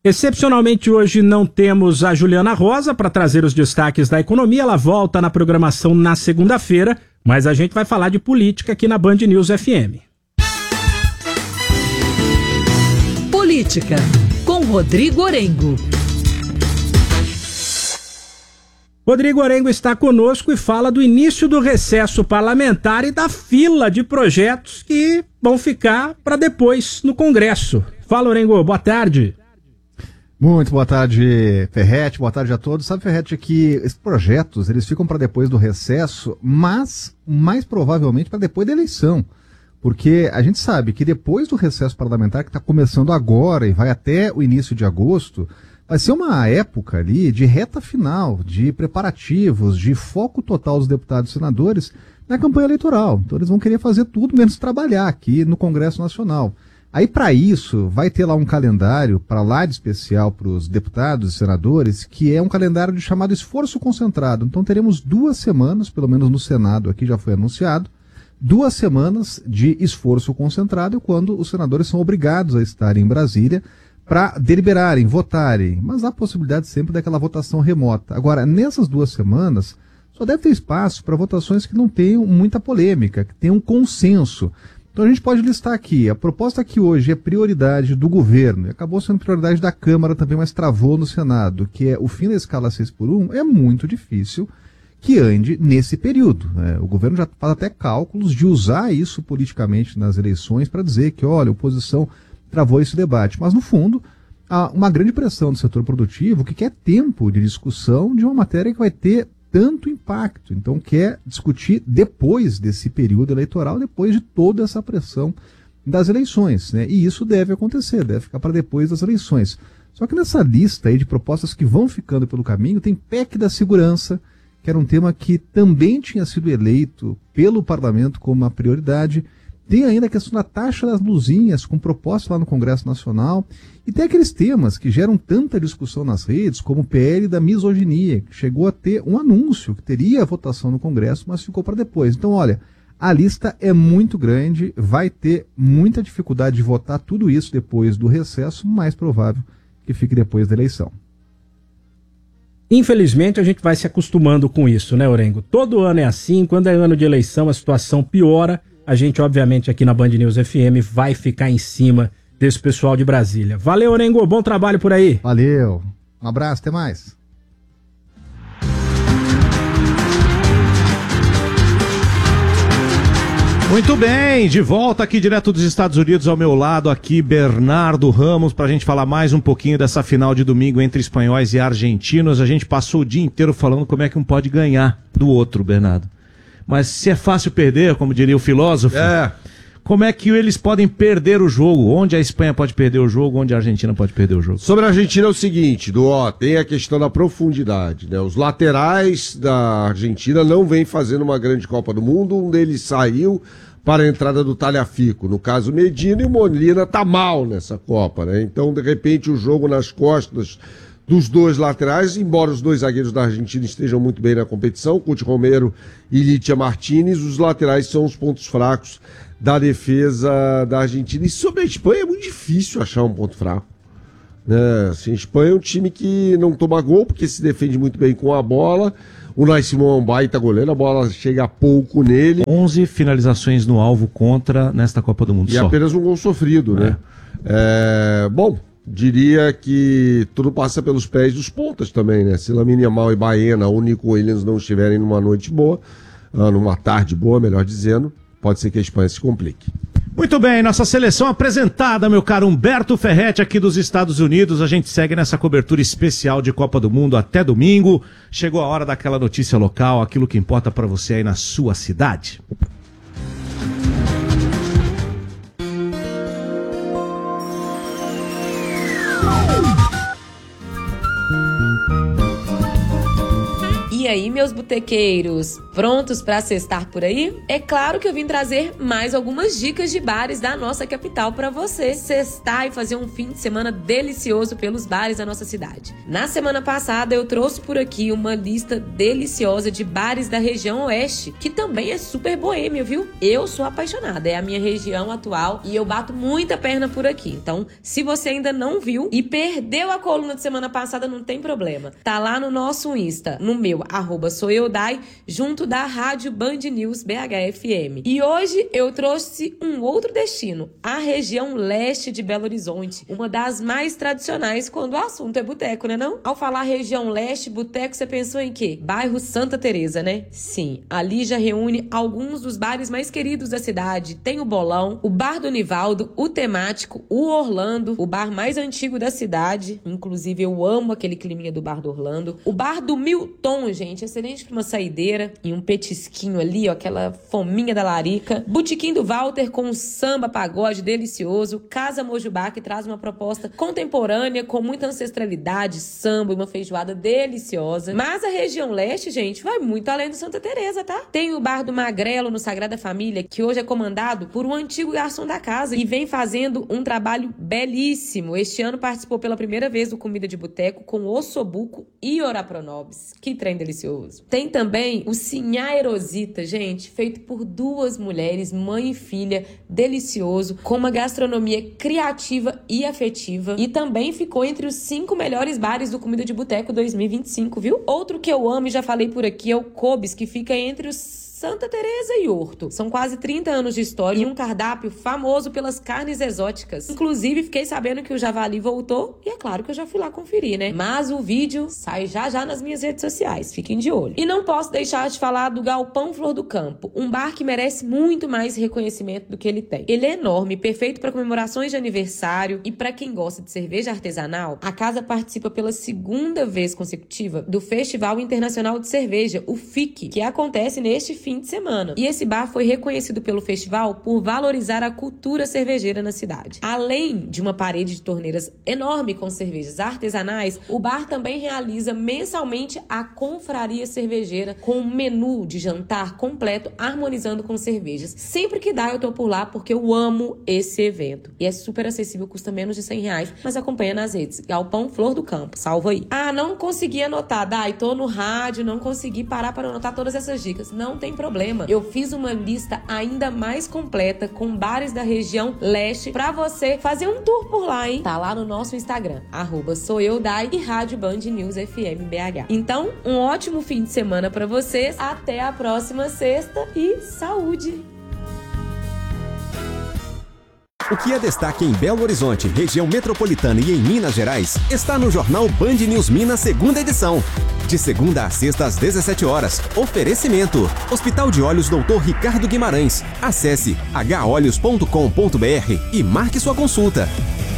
Excepcionalmente hoje não temos a Juliana Rosa para trazer os destaques da economia. Ela volta na programação na segunda-feira, mas a gente vai falar de política aqui na Band News FM. Política, com Rodrigo Orengo. Rodrigo Orengo está conosco e fala do início do recesso parlamentar e da fila de projetos que vão ficar para depois no Congresso. Fala, Orengo, boa tarde. Muito boa tarde, Ferretti, boa tarde a todos. Sabe, Ferretti, que esses projetos eles ficam para depois do recesso, mas mais provavelmente para depois da eleição. Porque a gente sabe que depois do recesso parlamentar, que está começando agora e vai até o início de agosto, vai ser uma época ali de reta final, de preparativos, de foco total dos deputados e senadores na campanha eleitoral. Então eles vão querer fazer tudo menos trabalhar aqui no Congresso Nacional. Aí, para isso, vai ter lá um calendário, para lá de especial para os deputados e senadores, que é um calendário de chamado esforço concentrado. Então, teremos 2 semanas, pelo menos no Senado aqui já foi anunciado, 2 semanas de esforço concentrado, quando os senadores são obrigados a estar em Brasília para deliberarem, votarem. Mas há possibilidade sempre daquela votação remota. Agora, nessas 2 semanas, só deve ter espaço para votações que não tenham muita polêmica, que tenham consenso. Então a gente pode listar aqui, a proposta que hoje é prioridade do governo, e acabou sendo prioridade da Câmara também, mas travou no Senado, que é o fim da escala 6x1, é muito difícil que ande nesse período, né? O governo já faz até cálculos de usar isso politicamente nas eleições para dizer que, olha, a oposição travou esse debate, mas no fundo há uma grande pressão do setor produtivo que quer tempo de discussão de uma matéria que vai ter tanto impacto, então quer discutir depois desse período eleitoral, depois de toda essa pressão das eleições, né? E isso deve acontecer, deve ficar para depois das eleições. Só que nessa lista aí de propostas que vão ficando pelo caminho, tem PEC da segurança, que era um tema que também tinha sido eleito pelo parlamento como uma prioridade. Tem ainda a questão da taxa das luzinhas, com proposta lá no Congresso Nacional. E tem aqueles temas que geram tanta discussão nas redes, como o PL da misoginia, que chegou a ter um anúncio que teria a votação no Congresso, mas ficou para depois. Então, olha, a lista é muito grande, vai ter muita dificuldade de votar tudo isso depois do recesso, mais provável que fique depois da eleição. Infelizmente, a gente vai se acostumando com isso, né, Orengo? Todo ano é assim, quando é ano de eleição, a situação piora. A gente, obviamente, aqui na Band News FM vai ficar em cima desse pessoal de Brasília. Valeu, Orengo, bom trabalho por aí. Valeu, um abraço, até mais. Muito bem, de volta aqui direto dos Estados Unidos, ao meu lado aqui Bernardo Ramos, para a gente falar mais um pouquinho dessa final de domingo entre espanhóis e argentinos. A gente passou o dia inteiro falando como é que um pode ganhar do outro, Bernardo. Mas se é fácil perder, como diria o filósofo, como é que eles podem perder o jogo? Onde a Espanha pode perder o jogo, onde a Argentina pode perder o jogo? Sobre a Argentina é o seguinte, tem a questão da profundidade, né? Os laterais da Argentina não vêm fazendo uma grande Copa do Mundo, um deles saiu para a entrada do Tagliafico, no caso Medina, e o Molina tá mal nessa Copa, né? Então, de repente, o jogo nas costas dos 2 laterais, embora os 2 zagueiros da Argentina estejam muito bem na competição, Cuti Romero e Litia Martinez, os laterais são os pontos fracos da defesa da Argentina. E sobre a Espanha é muito difícil achar um ponto fraco, né? Assim, a Espanha é um time que não toma gol, porque se defende muito bem com a bola. O Unai Simón é um baita goleiro, a bola chega pouco nele. 11 finalizações no alvo contra nesta Copa do Mundo e só. Apenas um gol sofrido, né? Bom, diria que tudo passa pelos pés dos pontas também, né? Se Lamine Yamal e Baena ou Nico Williams não estiverem numa noite boa, numa tarde boa, melhor dizendo, pode ser que a Espanha se complique. Muito bem, nossa seleção apresentada, meu caro Humberto Ferretti, aqui dos Estados Unidos. A gente segue nessa cobertura especial de Copa do Mundo até domingo. Chegou a hora daquela notícia local, aquilo que importa para você aí na sua cidade. E aí, meus botequeiros, prontos para sextar por aí? É claro que eu vim trazer mais algumas dicas de bares da nossa capital para você sextar e fazer um fim de semana delicioso pelos bares da nossa cidade. Na semana passada eu trouxe por aqui uma lista deliciosa de bares da região oeste, que também é super boêmia, viu? Eu sou apaixonada, é a minha região atual e eu bato muita perna por aqui. Então, se você ainda não viu e perdeu a coluna de semana passada, não tem problema. Tá lá no nosso Insta, no meu, @soueudai, junto da Rádio Band News BHFM. E hoje eu trouxe um outro destino, a região leste de Belo Horizonte, uma das mais tradicionais quando o assunto é boteco, né não? Ao falar região leste, boteco, você pensou em quê? Bairro Santa Teresa, né? Sim, ali já reúne alguns dos bares mais queridos da cidade. Tem o Bolão, o Bar do Nivaldo, o Temático, o Orlando, o bar mais antigo da cidade, inclusive eu amo aquele climinha do Bar do Orlando, o Bar do Milton, gente, excelente pra uma saideira e um petisquinho ali, ó, aquela fominha da larica, Botequim do Walter com um samba pagode delicioso, Casa Mojubá, que traz uma proposta contemporânea com muita ancestralidade, samba e uma feijoada deliciosa. Mas a região leste, gente, vai muito além do Santa Teresa, tá? Tem o Bar do Magrelo no Sagrada Família, que hoje é comandado por um antigo garçom da casa e vem fazendo um trabalho belíssimo. Este ano participou pela primeira vez do Comida de Boteco com ossobuco e orapronobis. Que trem delicioso. Tem também o Sinhá Erosita, gente, feito por duas mulheres, mãe e filha, delicioso, com uma gastronomia criativa e afetiva, e também ficou entre os 5 melhores bares do Comida de Boteco 2025, viu? Outro que eu amo e já falei por aqui é o Cobes, que fica entre os Santa Teresa e Horto. São quase 30 anos de história e um cardápio famoso pelas carnes exóticas. Inclusive, fiquei sabendo que o javali voltou e é claro que eu já fui lá conferir, né? Mas o vídeo sai já nas minhas redes sociais. Fiquem de olho. E não posso deixar de falar do Galpão Flor do Campo, um bar que merece muito mais reconhecimento do que ele tem. Ele é enorme, perfeito para comemorações de aniversário e para quem gosta de cerveja artesanal, a casa participa pela segunda vez consecutiva do Festival Internacional de Cerveja, o FIC, que acontece neste fim de semana. E esse bar foi reconhecido pelo festival por valorizar a cultura cervejeira na cidade. Além de uma parede de torneiras enorme com cervejas artesanais, o bar também realiza mensalmente a confraria cervejeira com um menu de jantar completo harmonizando com cervejas. Sempre que dá eu tô por lá porque eu amo esse evento. E é super acessível, custa menos de R$100, mas acompanha nas redes. Galpão Flor do Campo, salva aí. Ah, não consegui anotar, Dai, tô no rádio, não consegui parar para anotar todas essas dicas. Não tem problema. Eu fiz uma lista ainda mais completa com bares da região leste pra você fazer um tour por lá, hein? Tá lá no nosso Instagram, @soueudai e Rádio Band News FM BH. Então, um ótimo fim de semana pra vocês. Até a próxima sexta e saúde! O que é destaque em Belo Horizonte, região metropolitana e em Minas Gerais, está no jornal Band News Minas, segunda edição. De segunda a sexta às 17 horas. Oferecimento: Hospital de Olhos Dr. Ricardo Guimarães. Acesse holhos.com.br e marque sua consulta.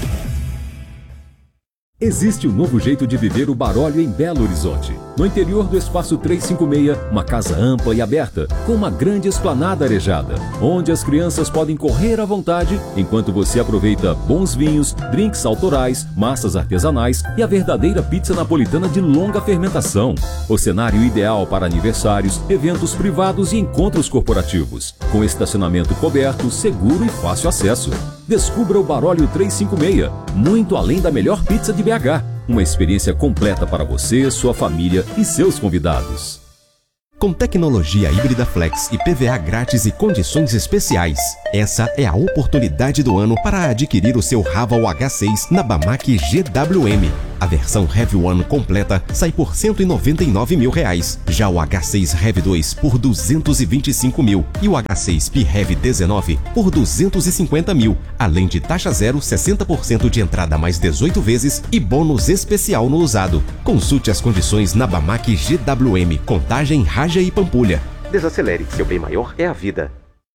Existe um novo jeito de viver o Barólio em Belo Horizonte. No interior do Espaço 356, uma casa ampla e aberta, com uma grande esplanada arejada, onde as crianças podem correr à vontade, enquanto você aproveita bons vinhos, drinks autorais, massas artesanais e a verdadeira pizza napolitana de longa fermentação. O cenário ideal para aniversários, eventos privados e encontros corporativos, com estacionamento coberto, seguro e fácil acesso. Descubra o Barólio 356, muito além da melhor pizza de BH. Uma experiência completa para você, sua família e seus convidados. Com tecnologia híbrida flex e PVA grátis e condições especiais, essa é a oportunidade do ano para adquirir o seu Raval H6 na Bamac GWM. A versão Heavy One completa sai por R$199 mil. Já o H6 Heavy 2 por R$225 mil e o H6 P-Heavy 19 por R$250 mil, além de taxa zero, 60% de entrada mais 18 vezes e bônus especial no usado. Consulte as condições na Bamac GWM, Contagem, Raja e Pampulha. Desacelere, seu bem maior é a vida.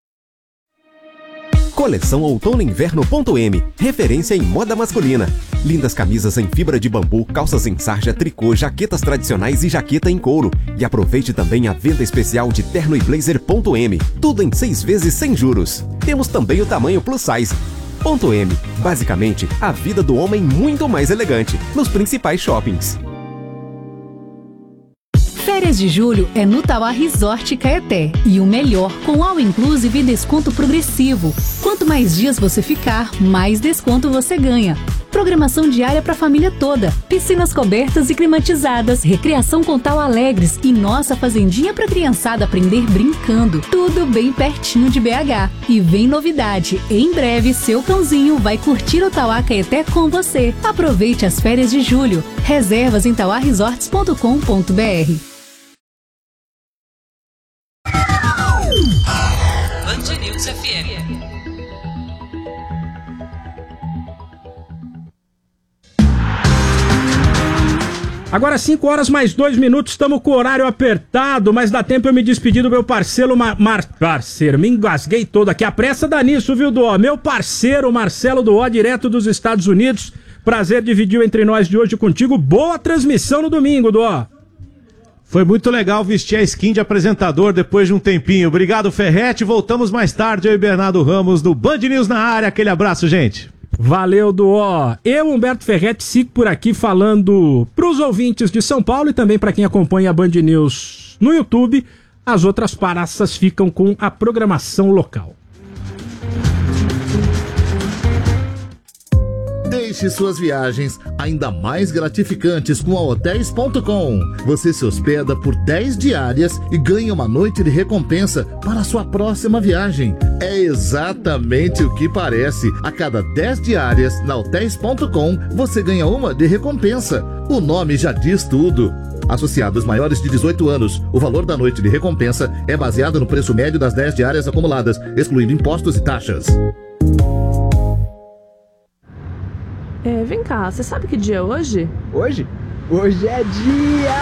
Coleção Outono Inverno.m, referência em moda masculina. Lindas camisas em fibra de bambu, calças em sarja, tricô, jaquetas tradicionais e jaqueta em couro. E aproveite também a venda especial de terno e blazer.m, tudo em 6 vezes sem juros. Temos também o tamanho plus size. .m, basicamente, a vida do homem muito mais elegante, nos principais shoppings. Férias de julho é no Tauá Resort Caeté. E o melhor, com all inclusive e desconto progressivo. Quanto mais dias você ficar, mais desconto você ganha. Programação diária para a família toda, piscinas cobertas e climatizadas, recreação com Tauá Alegres e nossa fazendinha para criançada aprender brincando. Tudo bem pertinho de BH. E vem novidade, em breve seu cãozinho vai curtir o Tauá Caeté com você. Aproveite as férias de julho. Reservas em tauaresorts.com.br. Band News FM. Agora 5 horas mais 2 minutos, estamos com o horário apertado, mas dá tempo eu me despedir do meu parceiro, parceiro, me engasguei todo aqui, a pressa dá nisso, viu, Duó? Meu parceiro Marcelo Duó, direto dos Estados Unidos, prazer dividir entre nós de hoje contigo, boa transmissão no domingo, Duó. Foi muito legal vestir a skin de apresentador depois de um tempinho, obrigado Ferretti, voltamos mais tarde, eu e Bernardo Ramos do Band News na área, aquele abraço, gente. Valeu, Duó. Eu, Humberto Ferretti, sigo por aqui falando pros ouvintes de São Paulo e também para quem acompanha a Band News no YouTube. As outras praças ficam com a programação local. Deixe suas viagens ainda mais gratificantes com a Hotels.com. Você se hospeda por 10 diárias e ganha uma noite de recompensa para a sua próxima viagem. É exatamente o que parece. A cada 10 diárias na Hotels.com, você ganha uma de recompensa. O nome já diz tudo. Associados maiores de 18 anos, o valor da noite de recompensa é baseado no preço médio das 10 diárias acumuladas, excluindo impostos e taxas. Vem cá, você sabe que dia é hoje? Hoje? Hoje é dia